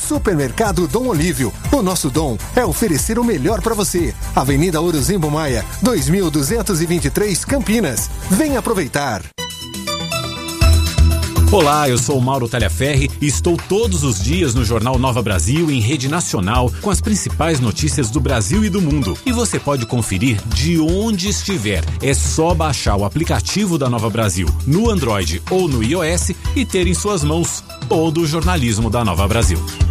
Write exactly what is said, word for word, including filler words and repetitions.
Supermercado Dom Olívio. O nosso dom é oferecer o melhor para você. Avenida Orozimbo Maia, dois mil duzentos e vinte e três, Campinas. Venha aproveitar. Olá, eu sou o Mauro Talhaferri e estou todos os dias no Jornal Nova Brasil em rede nacional com as principais notícias do Brasil e do mundo. E você pode conferir de onde estiver. É só baixar o aplicativo da Nova Brasil no Android ou no iOS e ter em suas mãos todo o jornalismo da Nova Brasil.